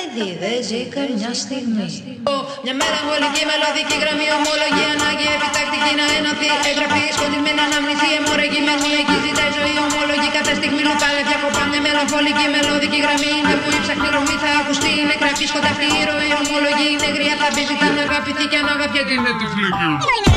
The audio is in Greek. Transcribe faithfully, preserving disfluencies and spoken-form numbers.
παιδί δεν ζει καμιά στιγμή. Μια μελαγχολική μελωδική γραμμή, ομολογία, ανάγκη, επιτακτική να ενωθεί. Εγγραφή, σκοτεινή αναμνησή, αιμορραγή, μελαγχολική ζητάει ζωή. Ομολογή κατά στιγμή λουπάλε, διακοπά. Μια μελαγχολική μελωδική γραμμή είναι που η ψαχνή ρομή θα ακουστεί. Είναι κραυγή, σκοταφή, ροή. Ομολογή είναι γριά, θα μπει, ζητά να αγαπηθεί και αν αγαπιέται είναι τυφλή.